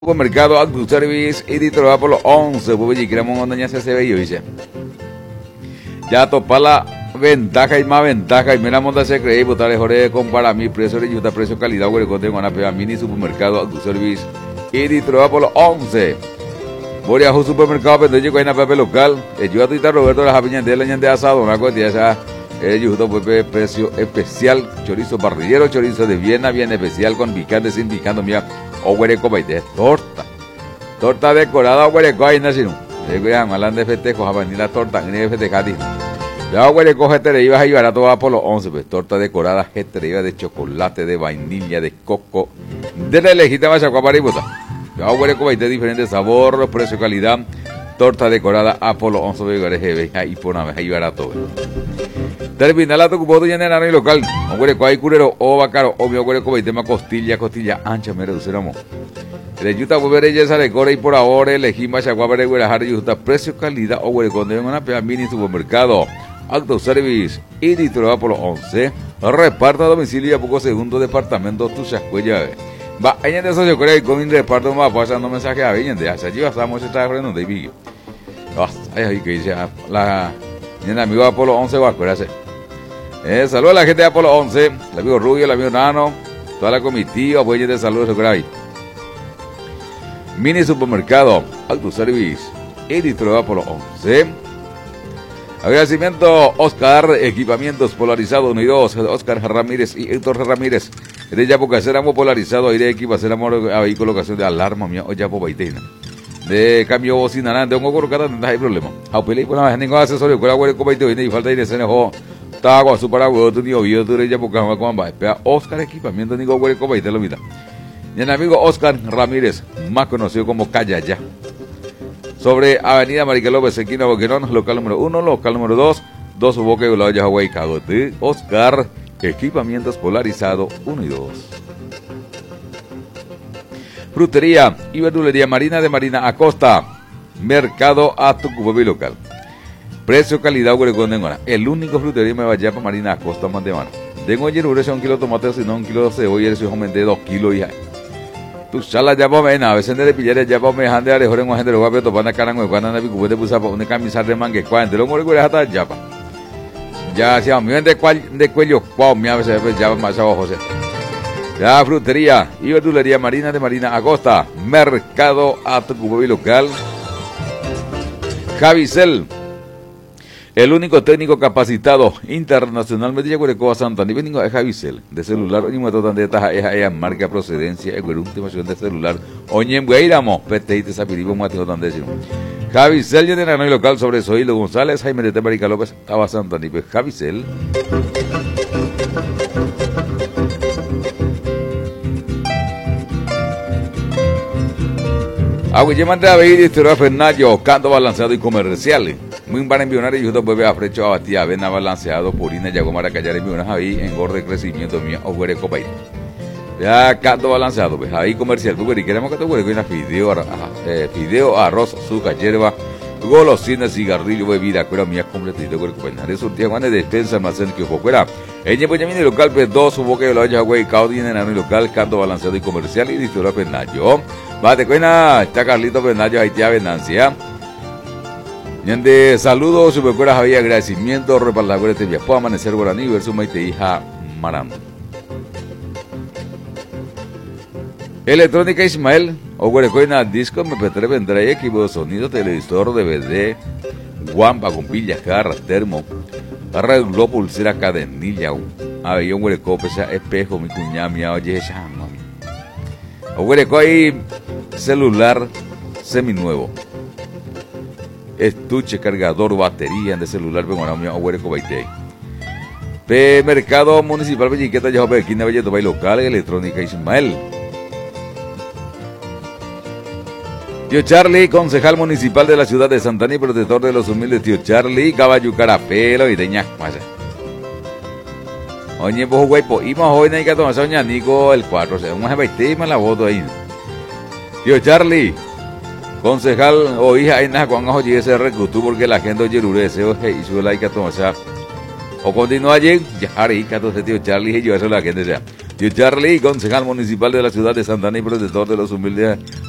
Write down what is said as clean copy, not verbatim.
Supermercado Actu Service y Ditro por los 11, pues y queremos una doña se ve y dice ya topa la ventaja y más ventaja y mira monta se cree botar jorge compara mi precio de yuta precio calidad güey con tengo una pega mini supermercado Actu Service y Ditro por los 11 voy a un supermercado pero yo con una papel local yo a tuitar Roberto la japiña de la ñande asado una cosa esa ellos pues precio especial chorizo parrillero chorizo de Viena bien especial con picante sin picante mira o huereco baite torta decorada o huereco ahí nacino de que amalan de festejo a venir la torta en el festejati ya huereco jetere ibas a llevar a toda por los 11 pues torta decorada jetere iba de chocolate de vainilla de coco de la legítima chacuapaributa ya huereco baite diferente sabor precio calidad torta decorada a por los 11 de ahí por una vez ahí barato termina la tocupoto ya en el área local un huereco ahí curero o bacaro o mi huereco baite más costilla ancha me reduciremos el yuta volver ella sale corre y por ahora elegí más chaguapare huerajar yuta precio calidad o huereco de una pea mini supermercado Actu Service y Ditro por los 11 reparto a domicilio y a poco segundo departamento tu chascuella va ella de socio corea y con un reparto más pasando mensaje a ella de hacia allí pasamos esta freno de Vigo ay que dice la mi amigo Apolo 11 va a acordarse saludos a la gente de Apolo 11 el amigo Rubio el amigo Nano toda la comitiva pues de saludos por ahí mini supermercado Actu Service y Ditro por los 11 agradecimiento Oscar equipamientos polarizados 1 y 2 Oscar Ramírez y Héctor Ramírez de ya porque seramos polarizados de equipo hacer amor a colocación de alarma mía o ya por baitina de cambio bocina nada tengo colocada no hay problema a pelear por nada ningún accesorio con agua con baito y falta de escena jo tago su paraguas tu tío yo tú ya porque con va espera Oscar equipamiento ni con baito lo mira y el amigo Oscar Ramírez más conocido como Callaya sobre Avenida Marica López esquina Boquerón local número 1 local número 2 2 Boca y Ulaya Hawaii Cagote Oscar equipamientos polarizado 1 y 2 frutería y verdulería Marina de Marina Acosta mercado a Tucubabi local precio calidad huerecondengona el único frutería me vaya para Marina Acosta más de mano tengo ayer un kilo de tomate sino un kilo de cebolla y eso de 2 kilos y tu chala ya pa mena a veces de pillar ya pa me han de arejoren o gente lo va a topar na carango cuando na bicu de pusa una camisa de mangue cuando lo more hasta ya pa ya se me de cuello cuau me a veces ya más abajo José ya frutería y verdulería Marina de Marina Acosta mercado a Tucubabi local Javicel el único técnico capacitado internacionalmente ya Guarecoa Santa ni vengo de Javicel de celular oye me totan de esta es marca procedencia es última de celular oye guairamo pete y te sapiribo mateo tan décimo Javicel ya tiene local sobre Zoilo González Jaime de Marica López estaba Santa ni Javicel Aguillemante a Beir y Historia Fernayo, canto balanceado y comercial. Muy para enviar y yo vuelve a frecho a batía, avena balanceado, purina, yago maracayar y miunas ahí, engorde crecimiento mío, o huere copaí. Ya canto balanceado, pues ahí comercial, pues y queremos que te huele con una fideo, arroz, azúcar, hierba, golosinas, cigarrillo, bebida, cuera mía completito, huele copaí. De surtía de despensa, almacén que fuera. Ella pues mini local, pues 2, su boca de la olla, güey, caudi en el local, canto balanceado y comercial y Historia Fernayo. Bate cuena, está Carlito Fernayo, Haití, Venancia. Yende saludos, supercueras había agradecimiento, repaldagüera te viajó amanecer guaraní, verso maite hija Maram. Electrónica Ismael, o guarecoina disco, MP3 vendrá equipo de sonido, televisor, DVD, guampa con pillas, jarras, termo, arreglo, pulsera, cadenilla, había un guareco, pesa, espejo, mi cuñada, mi oye, esa mami. O guareco ahí, celular seminuevo. Estuche, cargador, batería de celular, vengonamia, huereco baite. P Mercado Municipal Belliqueta, ya Bequina, Belleto, Bay Local, Electrónica Ismael. Tío Charlie, concejal municipal de la ciudad de Santana y protector de los humildes, tío Charlie, caballo carapelo y teña, más. Oye, pues guaypo, y más hoy no hay que tomar soña, Nico, el 4, o sea, un baite, más la voto ahí. Tío Charlie. Concejal o hija en Juan Oye ese reclutó porque la gente oye urece y su like a tomar o continúa allí ya haré que todo tío Charlie y yo eso la gente sea tío Charlie concejal municipal de la ciudad de Santana y protector de los humildes